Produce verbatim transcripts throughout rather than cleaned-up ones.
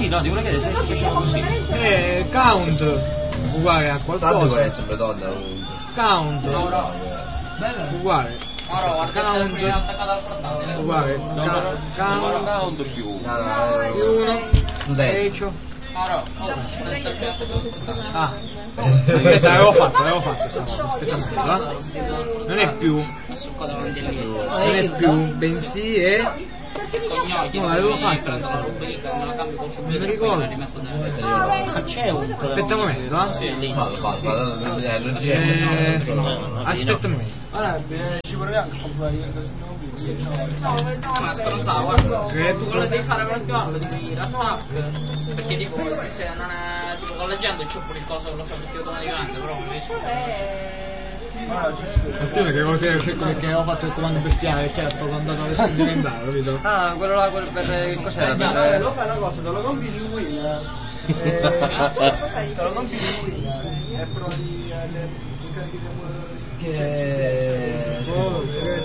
Sì, no, ti volevo chiedere se facciamo così. Eh, count uguale a qualcosa. Tanto è sempre donna comunque. Count uguale. Count uguale. Count Count più. più uno. Decio. Ah, aspetta, l'avevo fatto, l'avevo fatto stavolta. Aspetta, aspetta. Non è più. Non è più, bensì è. No, l'avevo fatto. Non mi ricordo. C'è un. Aspetta un momento, no? Fallo, fallo, non c'è. Eh, aspetta un momento. Allora, ci vorrebbe anche comprare. Ma stronzata, guarda, tu quello devi fare un attimo, lo devi rattack, perché dico, se non è, tipo con la gente c'ho pure il coso che lo fa perché automaticamente, però non riesco. Attenzione che avevo detto perché avevo fatto il comando bestiale, certo, quando andavo a diventare, capito? Ah, quello là, quello per che cos'era? No, Per... lo fai una cosa, te lo compri di Win. Te lo compri di Win. E provi a scaricare Che Oh,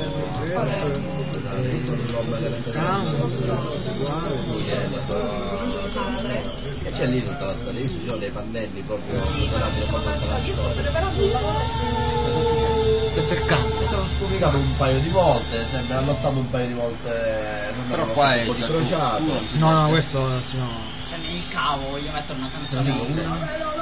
e c'è lì tutta la storia, io ci sono dei pannelli proprio preparati quando fa la storia. sto cercando. Sono spumicato un paio di volte, sempre ha lottato un paio di volte, non Però avevo qua un è po' di già crociato. tutto. No, no, questo no. Se mi cavo voglio mettere una canzone.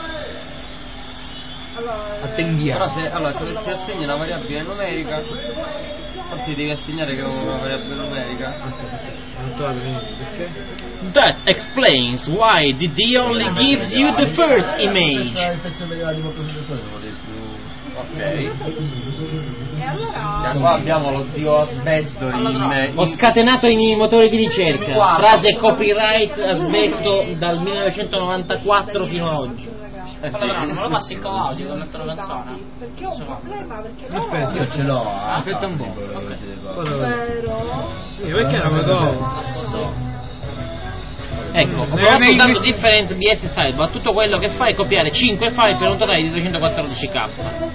Attendia. Però se, allora, se si assegna una variabile numerica, forse devi assegnare che è una variabile numerica. Non trovato niente, perché? That explains why D D only gives you the first image. Il pezzo medievale di molto più sono dei più. Ok. E allora? Qua abbiamo lo zio Asbesto in... Ho scatenato i motori di ricerca. Frase copyright Asbesto dal millenovecentonovantaquattro fino ad oggi. Eh sì. Allora non me lo passi il cavalo con mettere la canzone? Perché ho un problema, perché loro... Aspetta. Io ce l'ho, ah, Aspetta un po'. ok. Vero? Sì, perché non lo trovo? Ecco, ho Eh, provato nei- usando different B S Sidebar. Tutto quello che fa è copiare cinque file per un totale di duecentoquattordici K.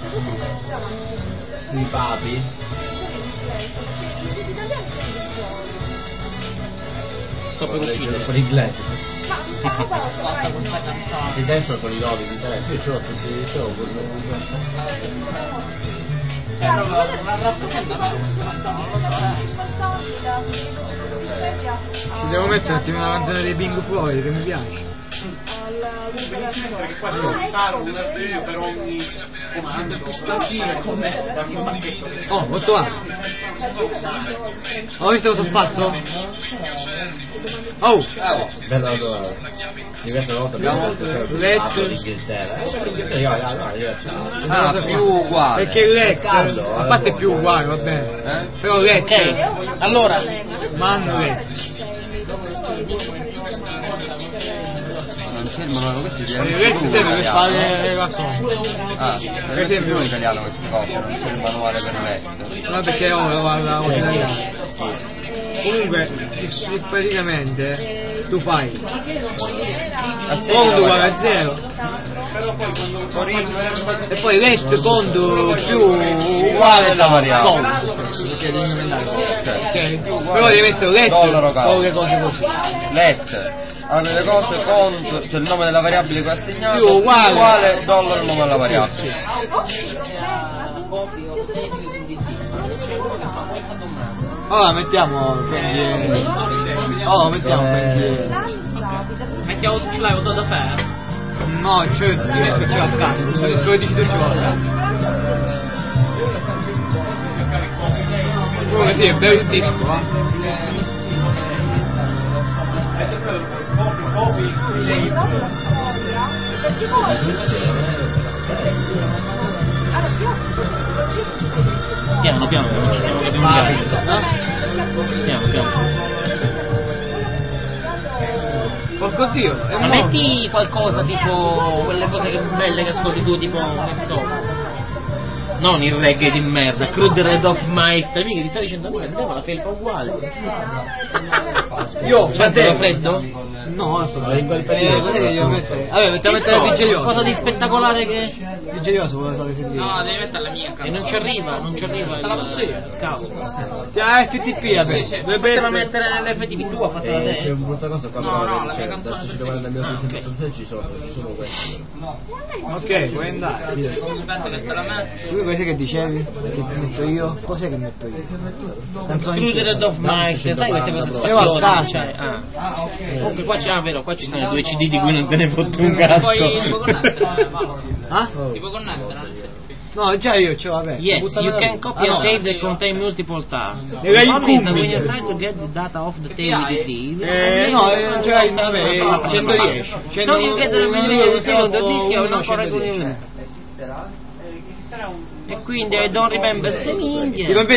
I papi. Sto per uccidere. Con l'inglese. Ascolta questa canzone. Di destra con i nomi di telefono, io ce l'ho tutti, ce l'ho quello. Cioè proprio la rappresenta me questa canzone, non lo so. Ci devo mettere un attimo una canzone dei Pink Floyd che mi piace. Perché qua devo fissare un io per ogni comando più stampino com'è. Oh, otto anni. Ho visto cosa ho fatto? Oh! Bella allora. Diverse volte abbiamo detto c'è letto l'Inghilterra. Io, no, no, io Ah, più uguale. perché il letto, Caldo, a eh, parte è boh. più uguale, va bene. Eh? Però letto, Ok, allora, mano letto. Non c'è il manuale, questo è Il letto serve per fare la sonda. Ah, per esempio in italiano queste cose, non c'è il manuale per letto. No, perché ora guarda in italiano. Comunque, praticamente tu fai conto uguale a zero e poi letto conto più uguale la variabile. conto, perché devi inventare. Ok, però devi mettere letto Dollaro o le cose così Let, allora le cose conto, cioè il nome della variabile che ho assegnato Più uguale. uguale dollaro il nome della variabile. ora mettiamo quindi oh mettiamo quindi Mettiamo ce l'hai avuto da fare? no c'è il che c'è a casa questo il suo dici ce l'ho a casa comunque sì è bello il disco va piano piano, non ci siamo capiti. Piano piano. porco dio è Ma morto. metti qualcosa tipo quelle cose che belle che ascolti tu, tipo che so. Non il reggae di merda, Crude Red of Meister, mica ti sta dicendo che andiamo la felpa uguale. Io, Senti freddo? No, sto Ma in quel Eh, periodo cos'è che devo mettere? Vabbè, mettiamo mettere il vigilioso. Cosa di spettacolare che... Il vigilioso vuole fare sentire. No, devi mettere la mia E canzone. non ci arriva, non ci arriva. Se la posso io? Cavolo. Ah, F T P, vabbè. Sì, sì. Dovrebbe Fatela essere... mettere nell'F T P tua, fatela Eh, c'è te. una brutta cosa qua, No, però, no, che la c'è, mia canzone adesso ci guarda nel mio duecentoottantasei ci sono, ci sono questi. Ok, puoi andare. Aspetta che te la metto. Tu cos'è che dicevi? Che metto io? Cos'è che metto io? Canzoni Crude Red of Meister, sai queste cose Ce l'ho a casa. spaziose? Ah. Comunque qua c'è, ah, vero, qua ci sono i due C D di cui non te ne fotte un cazzo. Poi puoi connettere, Paolo. Ah? Ti puoi connettere al F T P. No, già io ce l'ho, vabbè. Yes, Buttala you via. can copy Ah, no. a tape that contain multiple tasks. E vai in Only that cubi. when you try to get the data off the tape with the tape. Eh, no, eh, ce l'hai, vabbè, centodieci. So you get the video sound the disc uno, or not correct centodieci. unit. E quindi I don't remember the minchia. Ti